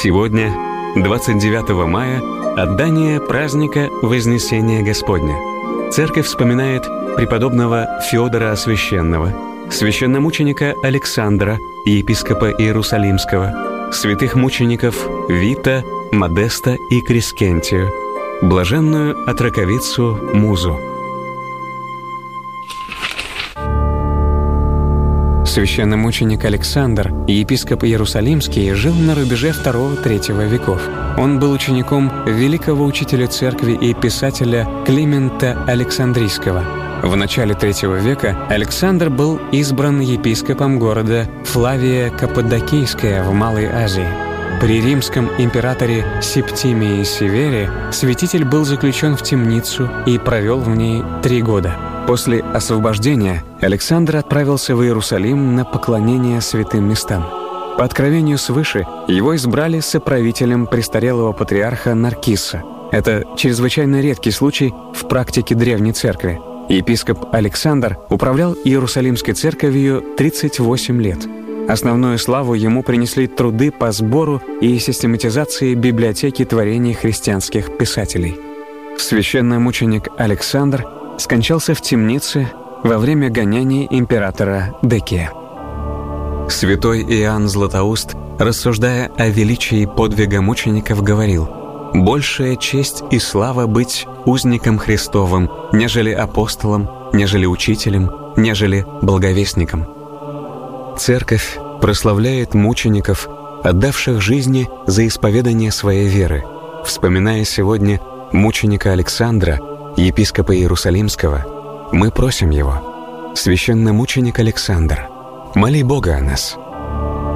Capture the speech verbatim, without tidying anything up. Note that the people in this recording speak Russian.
Сегодня, двадцать девятого мая, отдание праздника Вознесения Господня. Церковь вспоминает преподобного Феодора Освященного, священномученика Александра, епископа Иерусалимского, святых мучеников Вита, Модеста и Крескентию, блаженную отроковицу Музу. Священномученик Александр, епископ Иерусалимский, жил на рубеже второго-третьего веков. Он был учеником великого учителя церкви и писателя Климента Александрийского. В начале третьего века Александр был избран епископом города Флавия Каппадокийская в Малой Азии. При римском императоре Септимии Севере святитель был заключен в темницу и провел в ней три года. После освобождения Александр отправился в Иерусалим на поклонение святым местам. По откровению свыше его избрали соправителем престарелого патриарха Наркисса. Это чрезвычайно редкий случай в практике Древней Церкви. Епископ Александр управлял Иерусалимской церковью тридцать восемь лет. Основную славу ему принесли труды по сбору и систематизации библиотеки творений христианских писателей. Священномученик Александр скончался в темнице во время гонений императора Декия. Святой Иоанн Златоуст, рассуждая о величии подвига мучеников, говорил: «Большая честь и слава быть узником Христовым, нежели апостолом, нежели учителем, нежели благовестником». Церковь прославляет мучеников, отдавших жизни за исповедание своей веры, вспоминая сегодня мученика Александра, епископа Иерусалимского. Мы просим его: священномученик Александр, моли Бога о нас.